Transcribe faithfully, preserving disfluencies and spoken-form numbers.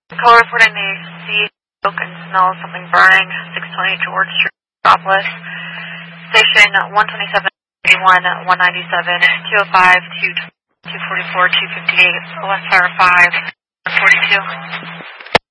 Call reporting the see smoke and smell something burning, six twenty George Street, Metropolis. Station one twenty-seven, one one ninety-seven, two oh five, two forty-four, two fifty-eight, West Tower five, forty-two.